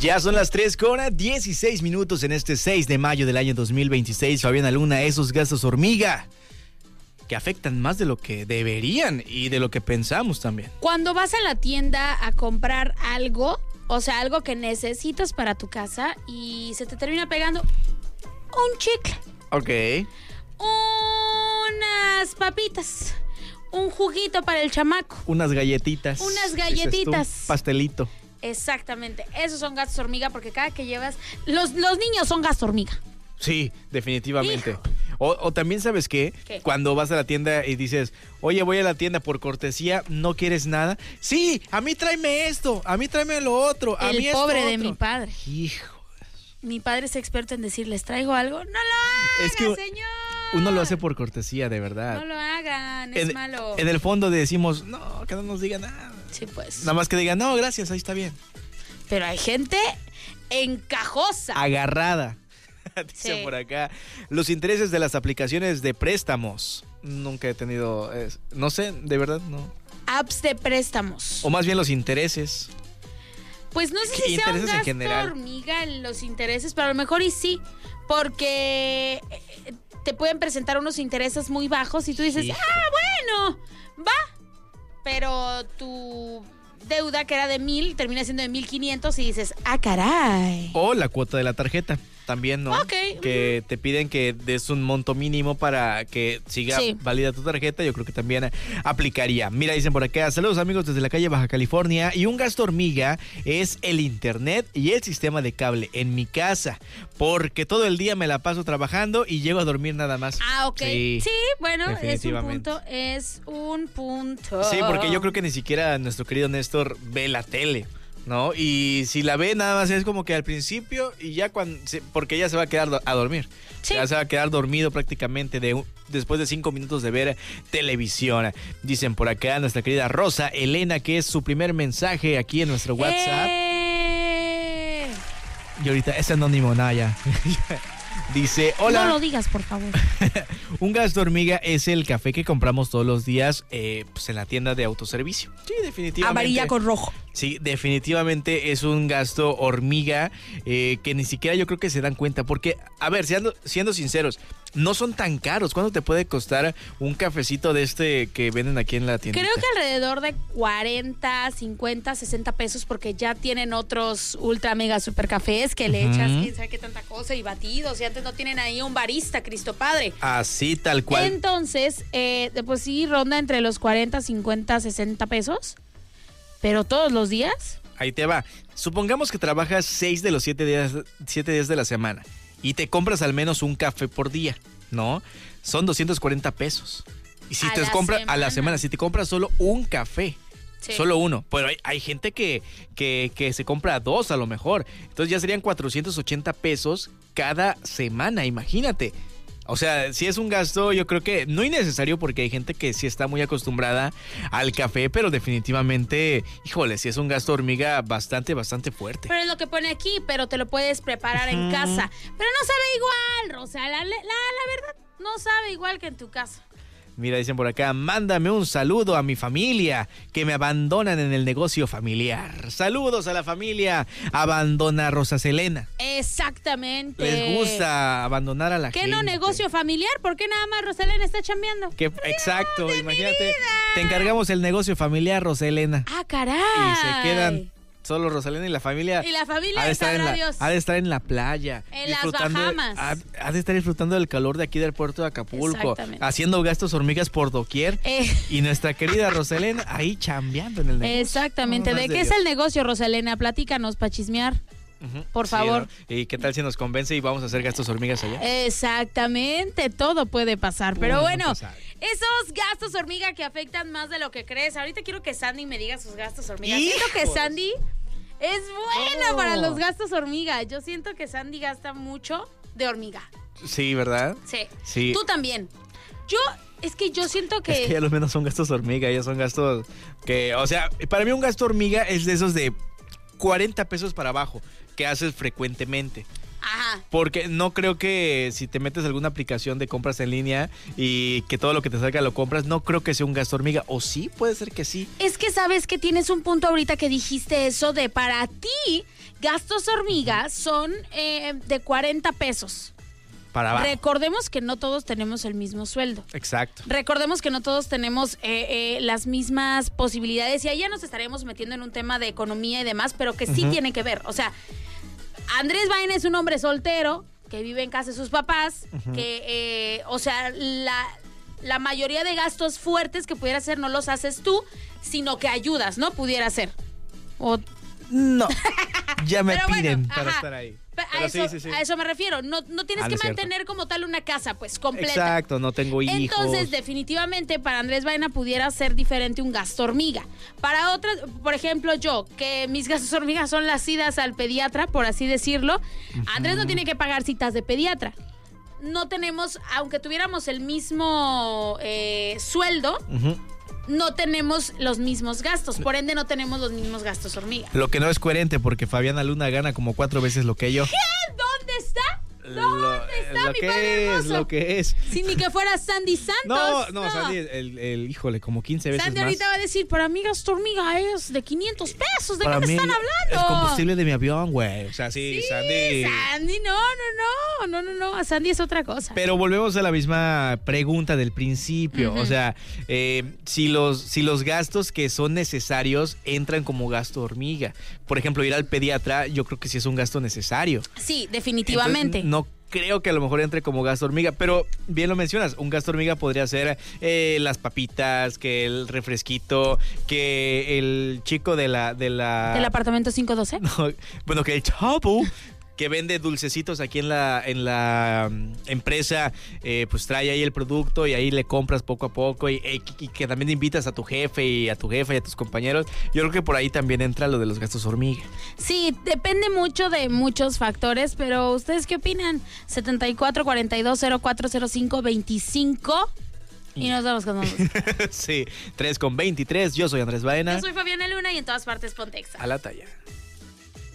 Ya son las 3:16 en este 6 de mayo del año 2026. Fabiana Luna, esos gastos hormiga que afectan más de lo que deberían y de lo que pensamos también. Cuando vas a la tienda a comprar algo, o sea, algo que necesitas para tu casa y se te termina pegando un chicle. Ok. Unas papitas. Un juguito para el chamaco. Unas galletitas. Unas galletitas. Pastelito. Exactamente. Esos son gastos hormiga porque cada que llevas... Los niños son gastos hormiga. Sí, definitivamente. Hijo. O también, ¿sabes qué? Cuando vas a la tienda y dices, oye, voy a la tienda por cortesía, ¿no quieres nada? Sí, a mí tráeme esto, a mí tráeme lo otro, a mí El pobre esto de otro. mi padre. Hijo. Mi padre es experto en decirles, ¿traigo algo? ¡No lo hagan, Es que señor! uno lo hace por cortesía, de verdad. No lo hagan, es malo. En el fondo decimos, no, que no nos diga nada. Sí, pues. Nada más que digan, no, gracias, ahí está bien. Pero hay gente encajosa. Agarrada. Dicen Sí. por acá. Los intereses de las aplicaciones de préstamos. Nunca he tenido, no sé, de verdad, no. Apps de préstamos. O más bien los intereses. Pues no sé ¿Qué si sea un intereses en gasto general? hormiga en los intereses, pero a lo mejor y sí, porque te pueden presentar unos intereses muy bajos y tú dices, Hijo. bueno, va, pero tu deuda que era de 1,000 termina siendo de 1,500 y dices, caray. O la cuota de la tarjeta. También, ¿no? Ok. Que te piden que des un monto mínimo para que siga Sí. válida tu tarjeta. Yo creo que también aplicaría. Mira, dicen por acá, saludos amigos desde la calle Baja California. Y un gasto hormiga es el internet y el sistema de cable en mi casa. Porque todo el día me la paso trabajando y llego a dormir nada más. Ok. Sí, bueno, definitivamente. es un punto. Sí, porque yo creo que ni siquiera nuestro querido Néstor ve la tele, ¿no? Y si la ve nada más es como que al principio y ya porque ya se va a quedar a dormir. Sí. Ya se va a quedar dormido prácticamente después de 5 minutos de ver televisión. Dicen por acá nuestra querida Rosa Elena, que es su primer mensaje aquí en nuestro WhatsApp. Y ahorita es anónimo, Naya. Dice, hola. No lo digas, por favor. Un gasto hormiga es el café que compramos todos los días pues en la tienda de autoservicio. Sí, definitivamente. Amarilla con rojo. Sí, definitivamente es un gasto hormiga que ni siquiera yo creo que se dan cuenta. Porque, a ver, siendo sinceros, no son tan caros. ¿Cuánto te puede costar un cafecito de este que venden aquí en la tienda? Creo que alrededor de 40, 50, 60 pesos porque ya tienen otros ultra mega super cafés que le echas quién sabe qué tanta cosa y batidos y antes no tienen ahí un barista, Cristo Padre. Así, tal cual. Entonces, pues sí, ronda entre los 40, 50, 60 pesos, pero todos los días. Ahí te va. Supongamos que trabajas 6 de los 7 días de la semana y te compras al menos un café por día, ¿no? Son 240 pesos. Y si te compras a la semana, si te compras solo un café, sí. Solo uno. Pero hay gente que se compra 2 a lo mejor. Entonces ya serían 480 pesos cada semana, imagínate. O sea, sí es un gasto, yo creo que no innecesario porque hay gente que sí está muy acostumbrada al café, pero definitivamente, híjole, sí es un gasto hormiga bastante fuerte. Pero es lo que pone aquí, pero te lo puedes preparar en casa. Pero no sabe igual, o sea, la verdad, no sabe igual que en tu casa. Mira, dicen por acá, mándame un saludo a mi familia que me abandonan en el negocio familiar. Saludos a la familia Abandona Rosa Selena. Exactamente. Les gusta abandonar a la gente. ¿Qué no negocio familiar? ¿Por qué nada más Roselena está chambeando? Exacto, imagínate. Te encargamos el negocio familiar, Roselena. Caray. Y se quedan solo Rosalena y la familia. Y la familia ha de estar en la playa. En las Bahamas. Ha de estar disfrutando del calor de aquí del puerto de Acapulco. Haciendo gastos hormigas por doquier. Y nuestra querida Roselena ahí chambeando en el negocio. Exactamente. ¿De qué es el negocio, Roselena? Platícanos para chismear. Por favor. ¿No? ¿Y qué tal si nos convence y vamos a hacer gastos hormigas allá? Exactamente, todo puede pasar. Pero bueno, esos gastos hormiga que afectan más de lo que crees. Ahorita quiero que Sandy me diga sus gastos hormiga. Siento que Sandy es buena para los gastos hormiga. Yo siento que Sandy gasta mucho de hormiga. Sí, ¿verdad? Sí. Tú también. Es que yo siento que... Es que ya lo menos son gastos hormiga, ya son gastos que... O sea, para mí un gasto hormiga es de esos de 40 pesos para abajo que haces frecuentemente. Ajá. Porque no creo que si te metes a alguna aplicación de compras en línea y que todo lo que te salga lo compras, no creo que sea un gasto hormiga. ¿O sí? Puede ser que sí. Es que sabes que tienes un punto ahorita que dijiste eso de para ti, gastos hormiga son de 40 pesos. Para abajo. Recordemos que no todos tenemos el mismo sueldo. Exacto. Recordemos que no todos tenemos las mismas posibilidades y ahí ya nos estaríamos metiendo en un tema de economía y demás, pero que sí tiene que ver. O sea, Andrés Baena es un hombre soltero que vive en casa de sus papás, que, o sea, la mayoría de gastos fuertes que pudiera hacer no los haces tú, sino que ayudas, ¿no? Pudiera ser. O... No, ya me Pero piden bueno, para ajá. estar ahí. A eso me refiero. No tienes que no es mantener cierto. como tal una casa, pues, completa. Exacto, no tengo hijos. Entonces, definitivamente, para Andrés Baena pudiera ser diferente un gasto hormiga. Para otras, por ejemplo, yo, que mis gastos hormiga son las idas al pediatra, por así decirlo. Andrés no tiene que pagar citas de pediatra. No tenemos, aunque tuviéramos el mismo sueldo, no tenemos los mismos gastos. Por ende, no tenemos los mismos gastos hormiga. Lo que no es coherente porque Fabiana Luna gana como 4 veces lo que yo. ¿Qué? ¿Dónde está? ¿Dónde está mi padre hermoso? Lo que es. Sin ni que fuera Sandy Santos. No, Sandy, híjole, como 15 veces Sandy más. ahorita va a decir, para mí gasto hormiga es de 500 pesos. ¿De Para qué me mí, están hablando? el combustible de mi avión, güey. O sea, sí, Sandy. Sandy, no. A Sandy es otra cosa. Pero volvemos a la misma pregunta del principio. O sea, si los gastos que son necesarios entran como gasto hormiga. Por ejemplo, ir al pediatra, yo creo que sí es un gasto necesario. Sí, definitivamente. Entonces, no creo que a lo mejor entre como gasto hormiga, pero bien lo mencionas, un gasto hormiga podría ser las papitas, que el refresquito, que el chico del apartamento 512. No, bueno, que el chavo que vende dulcecitos aquí en la empresa, pues trae ahí el producto y ahí le compras poco a poco y que también invitas a tu jefe y a tus compañeros. Yo creo que por ahí también entra lo de los gastos hormiga. Sí, depende mucho de muchos factores, pero ¿ustedes qué opinan? 74-42-0405-25 y nos vamos con nosotros. Sí, 3 con 23. Yo soy Andrés Baena. Yo soy Fabiana Luna y en todas partes Pontexa. A la talla.